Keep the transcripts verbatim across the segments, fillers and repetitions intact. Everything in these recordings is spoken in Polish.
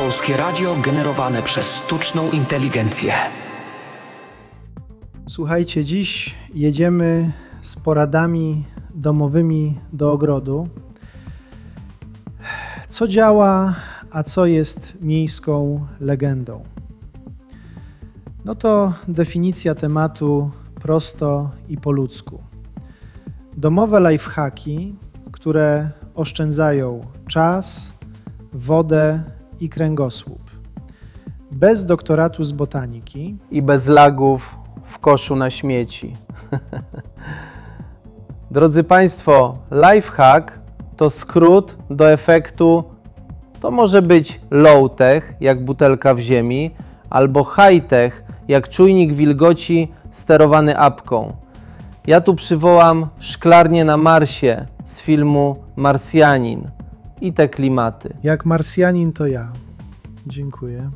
Polskie Radio generowane przez sztuczną inteligencję. Słuchajcie, dziś jedziemy z poradami domowymi do ogrodu. Co działa, a co jest miejską legendą? No to definicja tematu prosto i po ludzku. Domowe lifehacki, które oszczędzają czas, wodę i kręgosłup. Bez doktoratu z botaniki. I bez lagów w koszu na śmieci. Drodzy Państwo, lifehack to skrót do efektu, to może być low-tech, jak butelka w ziemi, albo high-tech, jak czujnik wilgoci sterowany apką. Ja tu przywołam Szklarnię na Marsie z filmu Marsjanin i te klimaty. Jak Marsjanin to ja. Dziękuję.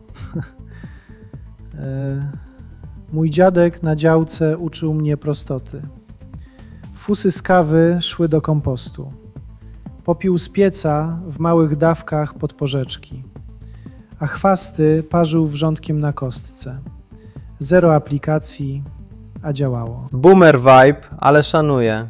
e, mój dziadek na działce uczył mnie prostoty. Fusy z kawy szły do kompostu. Popiół z pieca w małych dawkach pod porzeczki. A chwasty parzył wrzątkiem na kostce. Zero aplikacji, a działało. Boomer vibe, ale szanuję.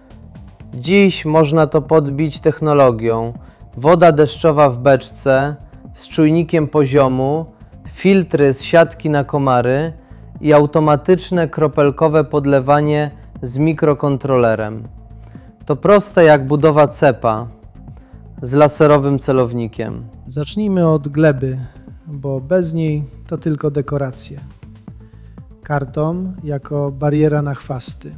Dziś można to podbić technologią. Woda deszczowa w beczce z czujnikiem poziomu, filtry z siatki na komary i automatyczne kropelkowe podlewanie z mikrokontrolerem. To proste jak budowa cepa z laserowym celownikiem. Zacznijmy od gleby, bo bez niej to tylko dekoracje. Karton jako bariera na chwasty.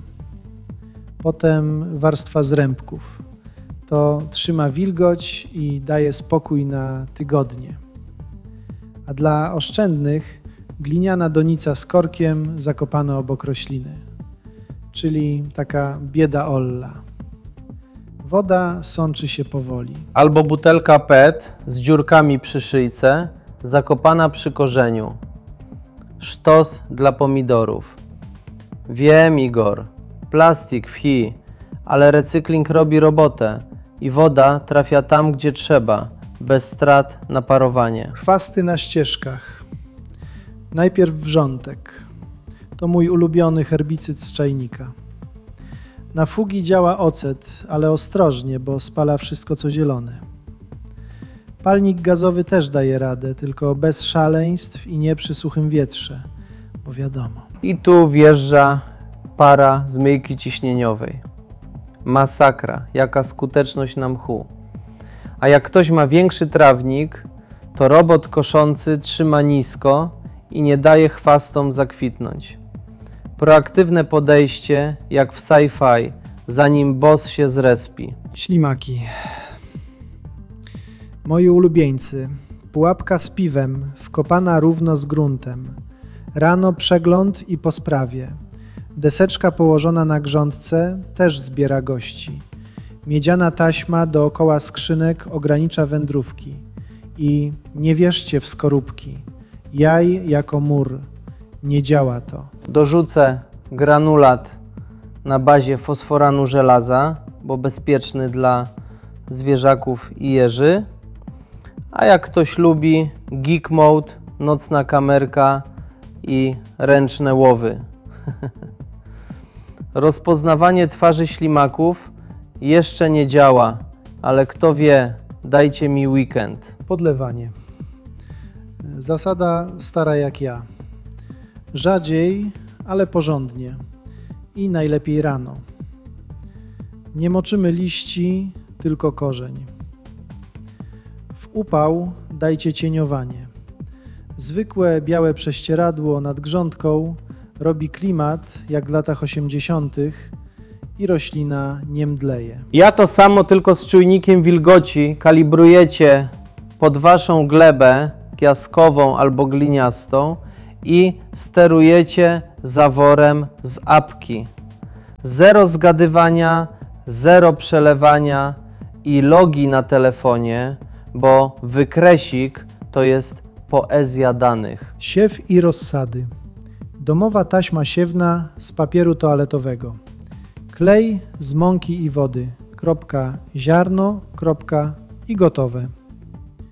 Potem warstwa zrębków. To trzyma wilgoć i daje spokój na tygodnie. A dla oszczędnych gliniana donica z korkiem zakopana obok rośliny. Czyli taka bieda olla. Woda sączy się powoli. Albo butelka P E T z dziurkami przy szyjce, zakopana przy korzeniu. Sztos dla pomidorów. Wiem, Igor, plastik, whi, ale recykling robi robotę i woda trafia tam, gdzie trzeba, bez strat na parowanie. Chwasty na ścieżkach. Najpierw wrzątek. To mój ulubiony herbicyd z czajnika. Na fugi działa ocet, ale ostrożnie, bo spala wszystko co zielone. Palnik gazowy też daje radę, tylko bez szaleństw i nie przy suchym wietrze, bo wiadomo. I tu wjeżdża para z myjki ciśnieniowej. Masakra, jaka skuteczność na mchu. A jak ktoś ma większy trawnik, to robot koszący trzyma nisko i nie daje chwastom zakwitnąć. Proaktywne podejście, jak w sci-fi, zanim boss się zrespi. Ślimaki. Moi ulubieńcy. Pułapka z piwem, wkopana równo z gruntem. Rano przegląd i po sprawie. Deseczka położona na grządce też zbiera gości. Miedziana taśma dookoła skrzynek ogranicza wędrówki. I nie wierzcie w skorupki. Jaj jako mur. Nie działa to. Dorzucę granulat na bazie fosforanu żelaza, bo bezpieczny dla zwierzaków i jeży. A jak ktoś lubi, geek mode, nocna kamerka i ręczne łowy. Rozpoznawanie twarzy ślimaków jeszcze nie działa, ale kto wie, dajcie mi weekend. Podlewanie. Zasada stara jak ja. Rzadziej, ale porządnie. I najlepiej rano. Nie moczymy liści, tylko korzeń. W upał dajcie cieniowanie. Zwykłe białe prześcieradło nad grządką robi klimat jak w latach osiemdziesiątych i roślina nie mdleje. Ja to samo, tylko z czujnikiem wilgoci kalibrujecie pod waszą glebę piaskową albo gliniastą i sterujecie zaworem z apki. Zero zgadywania, zero przelewania i logi na telefonie, bo wykresik to jest poezja danych. Siew i rozsady. Domowa taśma siewna z papieru toaletowego. Klej z mąki i wody. Kropka ziarno, kropka i gotowe.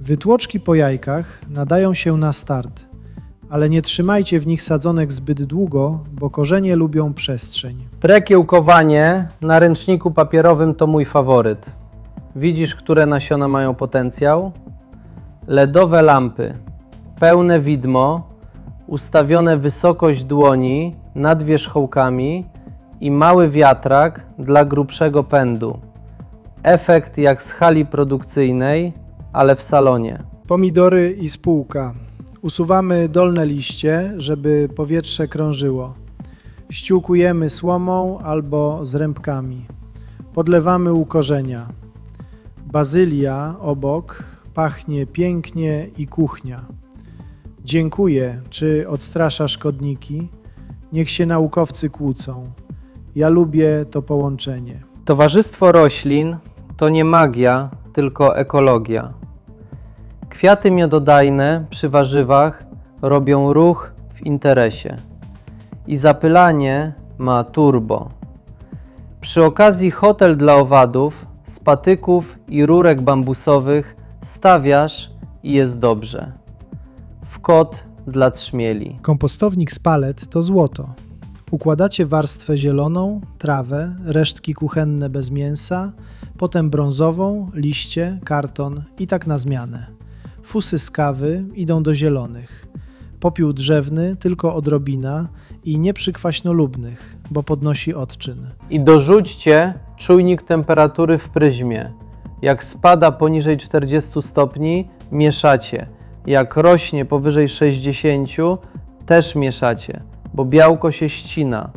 Wytłoczki po jajkach nadają się na start, ale nie trzymajcie w nich sadzonek zbyt długo, bo korzenie lubią przestrzeń. Prekiełkowanie na ręczniku papierowym to mój faworyt. Widzisz, które nasiona mają potencjał? LEDowe lampy, pełne widmo, ustawione wysokość dłoni nad wierzchołkami i mały wiatrak dla grubszego pędu. Efekt jak z hali produkcyjnej, ale w salonie. Pomidory i spółka. Usuwamy dolne liście, żeby powietrze krążyło. Ściółkujemy słomą albo zrębkami. Podlewamy u korzenia. Bazylia obok, pachnie pięknie i kuchnia. Dziękuję, czy odstrasza szkodniki? Niech się naukowcy kłócą. Ja lubię to połączenie. Towarzystwo roślin to nie magia, tylko ekologia. Kwiaty miododajne przy warzywach robią ruch w interesie. I zapylanie ma turbo. Przy okazji hotel dla owadów z patyków i rurek bambusowych stawiasz i jest dobrze. Wkot dla trzmieli. Kompostownik z palet to złoto. Układacie warstwę zieloną, trawę, resztki kuchenne bez mięsa, potem brązową, liście, karton i tak na zmianę. Fusy z kawy idą do zielonych. Popiół drzewny tylko odrobina i nie przy kwaśnolubnych, bo podnosi odczyn. I dorzućcie czujnik temperatury w pryzmie. Jak spada poniżej czterdziestu stopni, mieszacie. Jak rośnie powyżej sześćdziesięciu, też mieszacie, bo białko się ścina.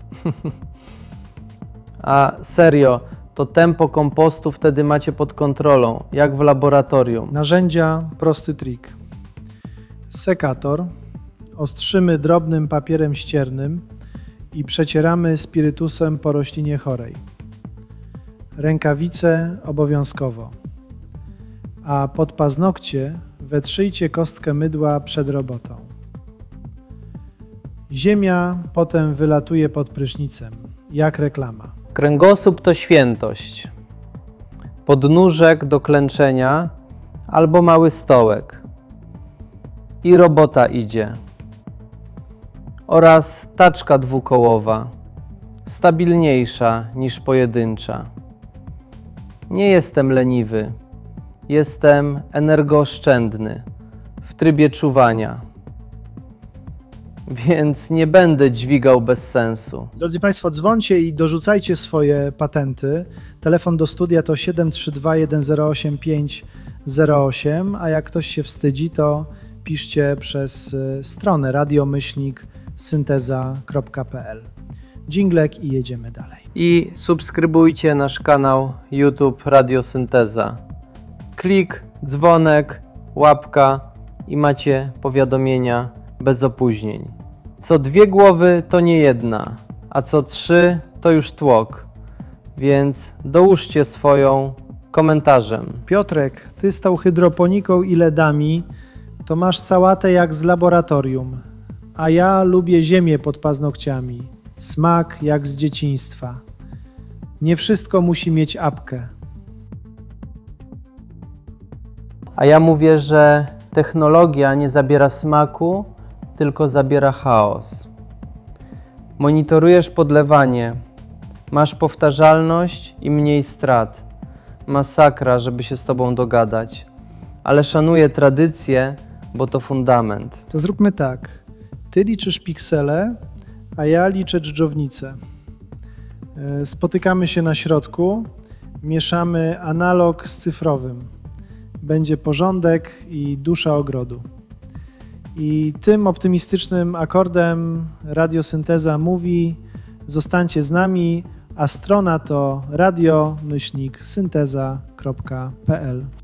A serio, to tempo kompostu wtedy macie pod kontrolą, jak w laboratorium. Narzędzia, prosty trik. Sekator. Ostrzymy drobnym papierem ściernym i przecieramy spirytusem po roślinie chorej. Rękawice obowiązkowo. A pod paznokcie wetrzyjcie kostkę mydła przed robotą. Ziemia potem wylatuje pod prysznicem, jak reklama. Kręgosłup to świętość. Podnóżek do klęczenia albo mały stołek. I robota idzie. Oraz taczka dwukołowa, stabilniejsza niż pojedyncza. Nie jestem leniwy, jestem energooszczędny, w trybie czuwania. Więc nie będę dźwigał bez sensu. Drodzy Państwo, dzwońcie i dorzucajcie swoje patenty. Telefon do studia to siedem trzy dwa jeden zero osiem pięć zero osiem, a jak ktoś się wstydzi, to piszcie przez stronę radio myślnik synteza kropka p l. Dżinglek i jedziemy dalej. I subskrybujcie nasz kanał YouTube Radio Synteza. Klik, dzwonek, łapka i macie powiadomienia bez opóźnień. Co dwie głowy to nie jedna, a co trzy to już tłok. Więc dołóżcie swoją komentarzem. Piotrek, ty z tą hydroponiką i ledami to masz sałatę jak z laboratorium, a ja lubię ziemię pod paznokciami. Smak jak z dzieciństwa. Nie wszystko musi mieć apkę. A ja mówię, że technologia nie zabiera smaku, tylko zabiera chaos. Monitorujesz podlewanie, masz powtarzalność i mniej strat. Masakra, żeby się z tobą dogadać. Ale szanuję tradycję, bo to fundament. To zróbmy tak. Ty liczysz piksele, a ja liczę dżdżownicę. Spotykamy się na środku, mieszamy analog z cyfrowym. Będzie porządek i dusza ogrodu. I tym optymistycznym akordem Radiosynteza mówi: zostańcie z nami, a strona to radio myślnik synteza kropka p l.